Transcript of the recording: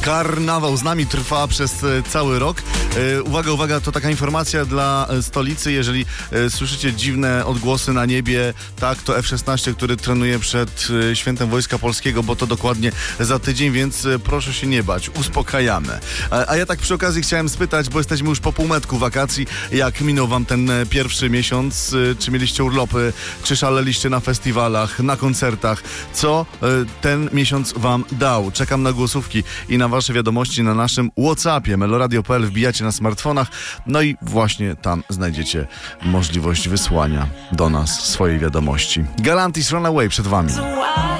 Karnawał z nami trwa przez cały rok. Uwaga, to taka informacja dla stolicy. Jeżeli słyszycie dziwne odgłosy na niebie, tak, to F-16, który trenuje przed Świętem Wojska Polskiego, bo to dokładnie za tydzień, więc proszę się nie bać, uspokajamy. A ja tak przy okazji chciałem spytać, bo jesteśmy już po półmetku wakacji, jak minął wam ten pierwszy miesiąc? Czy mieliście urlopy? Czy szaleliście na festiwalach, na koncertach? Co ten miesiąc wam dał? Czekam na głosówki i na wasze wiadomości na naszym WhatsAppie meloradio.pl, wbijacie na smartfonach, no i właśnie tam znajdziecie możliwość wysłania do nas swojej wiadomości. Galantis Runaway przed wami.